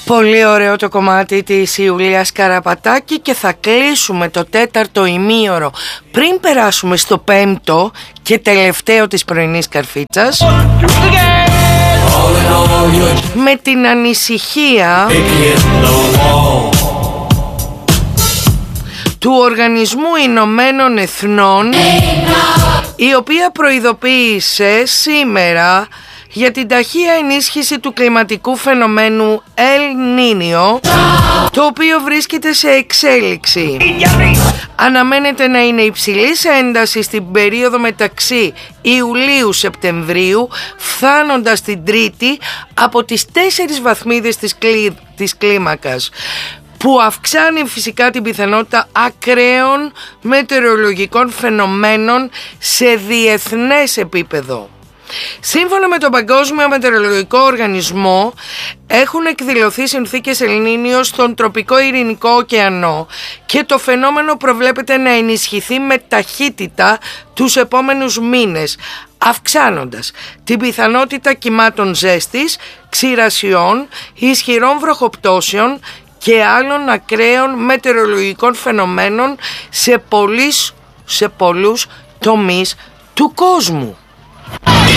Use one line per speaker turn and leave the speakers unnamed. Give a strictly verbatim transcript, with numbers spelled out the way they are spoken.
Πολύ ωραίο το κομμάτι της Ιουλίας Καραπατάκη και θα κλείσουμε το τέταρτο ημίωρο πριν περάσουμε στο πέμπτο και τελευταίο της πρωινής καρφίτσας με την ανησυχία του Οργανισμού Ηνωμένων Εθνών, η οποία προειδοποίησε σήμερα για την ταχεία ενίσχυση του κλιματικού φαινομένου El Niño, το οποίο βρίσκεται σε εξέλιξη. Αναμένεται να είναι υψηλής έντασης στην περίοδο μεταξύ Ιουλίου-Σεπτεμβρίου, φτάνοντας την Τρίτη από τις τέσσερις βαθμίδες της, κλί... της κλίμακας, που αυξάνει φυσικά την πιθανότητα ακραίων μετεωρολογικών φαινομένων σε διεθνές επίπεδο. Σύμφωνα με τον Παγκόσμιο Μετεωρολογικό Οργανισμό, έχουν εκδηλωθεί συνθήκες El Niño στον τροπικό Ειρηνικό ωκεανό και το φαινόμενο προβλέπεται να ενισχυθεί με ταχύτητα τους επόμενους μήνες, αυξάνοντας την πιθανότητα κυμάτων ζέστης, ξηρασιών, ισχυρών βροχοπτώσεων και άλλων ακραίων μετεωρολογικών φαινομένων σε, πολλής, σε πολλούς τομείς του κόσμου.